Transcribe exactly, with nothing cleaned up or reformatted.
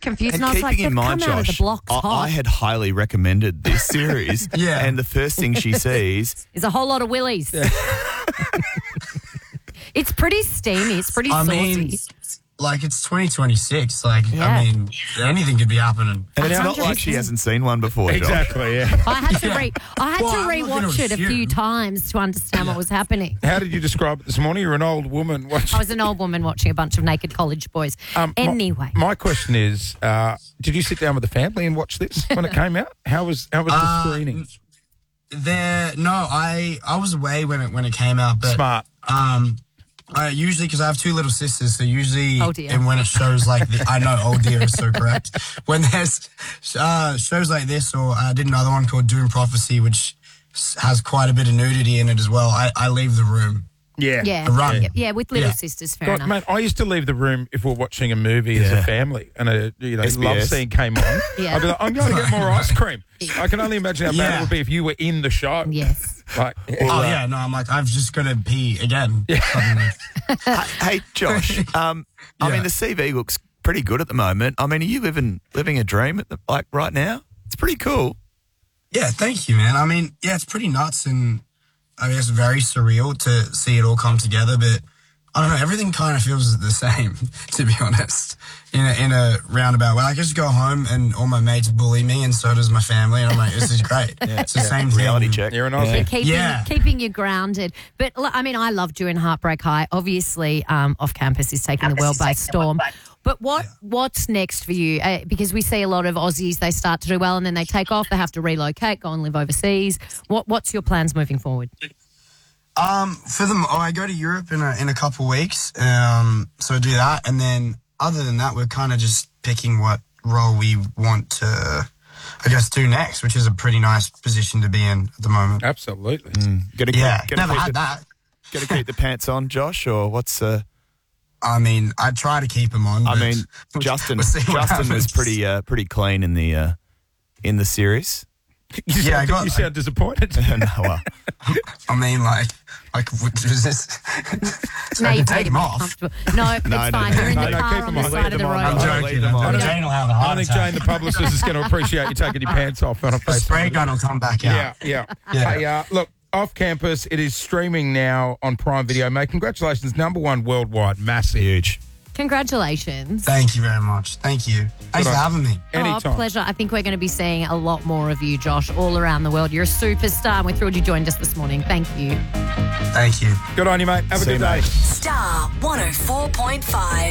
confused, and, And I was keeping like, in "They've mind, come out of the Josh, blocks I, hot." I had highly recommended this series. Yeah. And the first thing she sees, There's a whole lot of willies. It's pretty steamy. It's pretty I saucy. mean, like, it's twenty twenty-six. Like, Yeah. I mean, anything could be happening. and it's not one hundred like she percent. hasn't seen one before, Josh. Exactly, yeah. I had to Yeah. re I had Well, to I'm not gonna rewatch it a few assume. times to understand what was happening. How did you describe it this morning? You're an old woman watching. I was an old woman watching a bunch of naked college boys. Um, my- anyway, My, question is, uh, did you sit down with the family and watch this when it came out? How was how was the Uh, screening? There, no, I I was away when it when it came out, but Smart. um, I usually because I have two little sisters, so usually, Oh, dear. and when it shows like the, I know, oh dear is so correct. When there's uh, shows like this, or I did another one called Doom Prophecy, which s- has quite a bit of nudity in it as well. I, I leave the room. Yeah. yeah, Run. yeah, yeah, with little Yeah. sisters, fair God, enough. mate, I used to leave the room if we're watching a movie as Yeah. a family and a you know S B love S. scene came on. Yeah. I'd be like, I'm going to get more ice cream. I can only imagine how bad it Yeah. would be if you were in the show. Yes. Like, Oh yeah, no, I'm like I've just got to pee again. Suddenly. Hey, Josh, um, I Yeah. mean, the C V looks pretty good at the moment. I mean, are you living living a dream at the, like right now? It's pretty cool. Yeah, thank you, man. I mean, yeah, it's pretty nuts and I guess very surreal to see it all come together, but I don't know, everything kind of feels the same, to be honest, in a, in a roundabout way. I just go home and all my mates bully me and so does my family, and I'm like, this is great. It's the same Reality thing. check. You're an Aussie. Keeping, Yeah. keeping you grounded. But, look, I mean, I love doing Heartbreak High. Obviously, um, Off Campus is taking the world by storm. But what what's next for you? Uh, because we see a lot of Aussies, they start to do well and then they take off. They have to relocate, go and live overseas. What What's your plans moving forward? Um, for them, oh, I go to Europe in a, in a couple weeks, um, so I do that, and then other than that, we're kind of just picking what role we want to, I guess, do next, which is a pretty nice position to be in at the moment. Absolutely. Gotta Yeah, keep, gotta never keep had the, that. Gotta keep the pants on, Josh, or what's? Uh, I mean, I try to keep them on. I but mean, we'll- Justin. we'll see what Justin was happens. pretty uh, pretty clean in the uh, in the series. You Yeah, I sound, got- you sound disappointed. No, well, I mean, like, like, what is this? so No, I you can made take it them more off. comfortable. No, it's no, fine. no, You're in no, the no, car keep on them the on, side leave of the them on. road. I'm Oh, joking. leave them on. I I think Jane will have a heart I think attack. Jane, the publicist, is going to appreciate you taking your pants off on a The face. spray gun will come back out. Yeah, yeah. Yeah. Hey, uh, look, Off Campus, it is streaming now on Prime Video. Mate, congratulations. Number one worldwide. Massive. huge. Congratulations. Thank you very much. Thank you. Thanks on. for having me. Anytime. Oh, pleasure. I think we're going to be seeing a lot more of you, Josh, all around the world. You're a superstar, and we're thrilled you joined us this morning. Thank you. Thank you. Good on you, mate. Have a See good you, day. mate. Star one oh four point five.